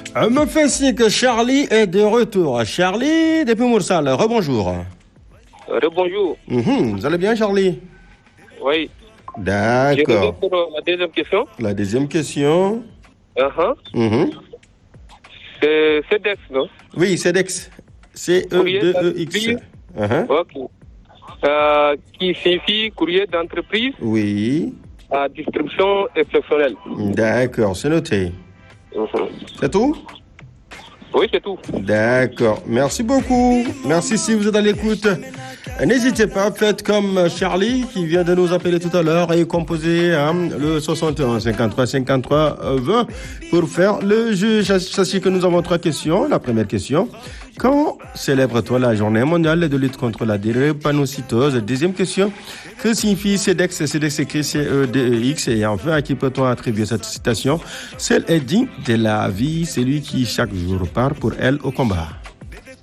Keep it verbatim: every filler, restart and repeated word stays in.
Elle me fait signe que Charlie est de retour. Charlie, depuis Moursal, rebonjour. Rebonjour. Mhm, vous allez bien, Charlie? Oui. D'accord. Je reviens pour la deuxième question. La deuxième question. Uh-huh. Mhm. C'est CEDEX, non? Oui, CEDEX. C E D E X. Uh-huh. Ok. Euh, qui signifie courrier d'entreprise Oui. à distribution exceptionnelle. D'accord, c'est noté. Uh-huh. C'est tout? Oui, c'est tout. D'accord. Merci beaucoup. Merci si vous êtes à l'écoute. N'hésitez pas, faites comme Charlie qui vient de nous appeler tout à l'heure et composer hein, le soixante et un cinquante-trois cinquante-trois vingt pour faire le jeu. Sachez que nous avons trois questions. La première question, quand célèbre-t-on la journée mondiale de lutte contre la drépanocytose? Deuxième question, que signifie CEDEX? CEDEX écrit C E D E X. Et enfin, à qui peut-on attribuer cette citation? Celle est digne de la vie, celui qui chaque jour part pour elle au combat.